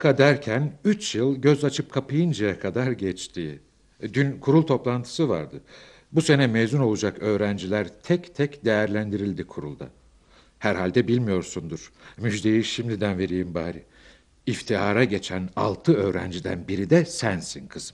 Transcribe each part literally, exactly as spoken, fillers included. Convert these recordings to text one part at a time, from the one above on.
Kaderken üç yıl göz açıp kapayıncaya kadar geçti. Dün kurul toplantısı vardı. Bu sene mezun olacak öğrenciler tek tek değerlendirildi kurulda. Herhalde bilmiyorsundur. Müjdeyi şimdiden vereyim bari. İftihara geçen altı öğrenciden biri de sensin kızım.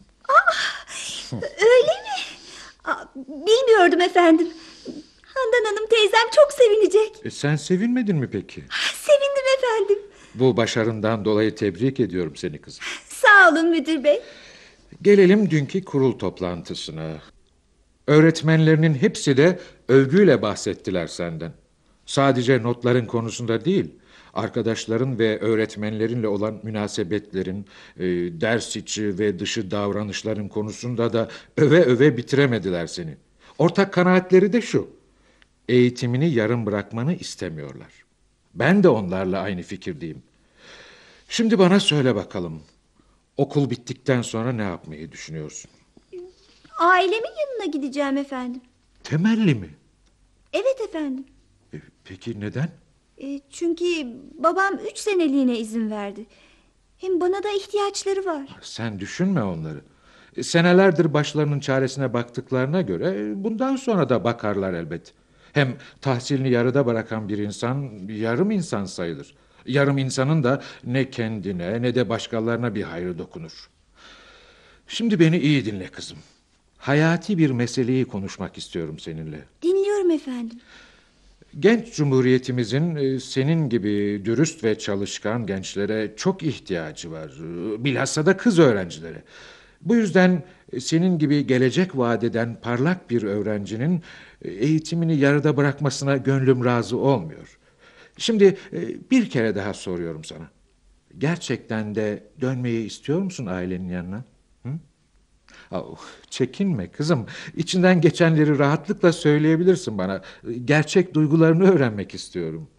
Öyle mi? Aa, bilmiyordum efendim. Handan Hanım teyzem çok sevinecek. E, sen sevinmedin mi peki? Sevindim efendim. Bu başarından dolayı tebrik ediyorum seni kızım. Sağ olun müdür bey. Gelelim dünkü kurul toplantısına. Öğretmenlerinin hepsi de övgüyle bahsettiler senden. Sadece notların konusunda değil, arkadaşların ve öğretmenlerinle olan münasebetlerin, e, ders içi ve dışı davranışların konusunda da öve öve bitiremediler seni. Ortak kanaatleri de şu: eğitimini yarım bırakmanı istemiyorlar. Ben de onlarla aynı fikirdeyim. Şimdi bana söyle bakalım, okul bittikten sonra ne yapmayı düşünüyorsun? Ailemin yanına gideceğim efendim. Temelli mi? Evet efendim. E, peki neden? E, çünkü babam üç seneliğine izin verdi. Hem bana da ihtiyaçları var. Sen düşünme onları. E, Senelerdir başlarının çaresine baktıklarına göre e, bundan sonra da bakarlar elbet. Hem tahsilini yarıda bırakan bir insan yarım insan sayılır. Yarım insanın da ne kendine ne de başkalarına bir hayrı dokunur. Şimdi beni iyi dinle kızım. Hayati bir meseleyi konuşmak istiyorum seninle. Dinliyorum efendim. Genç Cumhuriyetimizin e, senin gibi dürüst ve çalışkan gençlere çok ihtiyacı var. E, Bilhassa da kız öğrencilere. Bu yüzden e, senin gibi gelecek vaat eden parlak bir öğrencinin e, eğitimini yarıda bırakmasına gönlüm razı olmuyor. Şimdi e, bir kere daha soruyorum sana. Gerçekten de dönmeyi istiyor musun ailenin yanına? Hı? Au, çekinme kızım. İçinden geçenleri rahatlıkla söyleyebilirsin bana. Gerçek duygularını öğrenmek istiyorum.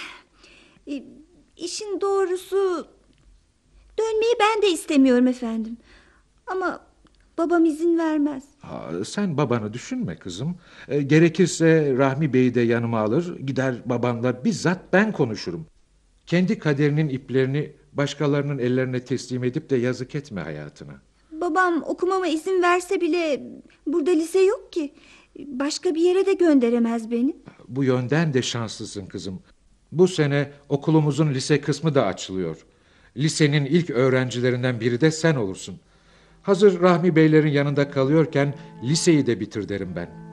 E, işin doğrusu dönmeyi ben de istemiyorum efendim. Ama babam izin vermez. Ha, sen babanı düşünme kızım. E, gerekirse Rahmi Bey'i de yanıma alır, gider babanla bizzat ben konuşurum. Kendi kaderinin iplerini başkalarının ellerine teslim edip de yazık etme hayatına. Babam okumama izin verse bile burada lise yok ki. Başka bir yere de gönderemez beni. Bu yönden de şanslısın kızım. Bu sene okulumuzun lise kısmı da açılıyor. Lisenin ilk öğrencilerinden biri de sen olursun. Hazır Rahmi Beylerin yanında kalıyorken liseyi de bitir derim ben.